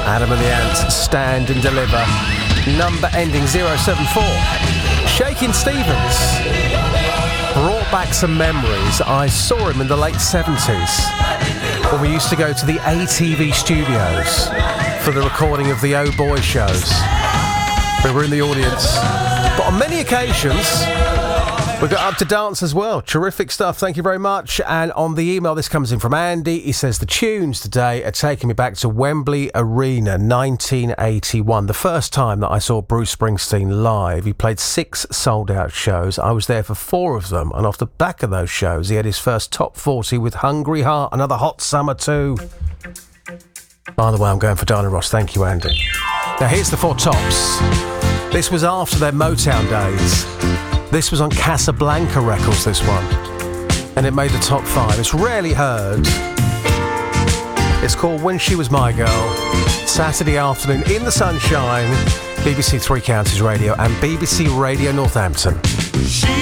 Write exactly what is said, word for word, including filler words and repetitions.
Adam and the Ants, Stand and Deliver. Number ending zero seven four. Shakin' Stevens brought back some memories. I saw him in the late seventies when we used to go to the A T V studios for the recording of the Oh Boy shows. We were in the audience, but on many occasions we got up to dance as well. Terrific stuff, thank you very much. And on the email, this comes in from Andy. He says, the tunes today are taking me back to Wembley Arena, nineteen eighty-one. The first time that I saw Bruce Springsteen live. He played six sold-out shows. I was there for four of them. And off the back of those shows, he had his first top forty with Hungry Heart, Another Hot Summer too. By the way, I'm going for Diana Ross. Thank you, Andy. Now, here's the Four Tops. This was after their Motown days. This was on Casablanca Records, this one. And it made the top five. It's rarely heard. It's called When She Was My Girl. Saturday afternoon in the sunshine. B B C Three Counties Radio and B B C Radio Northampton. She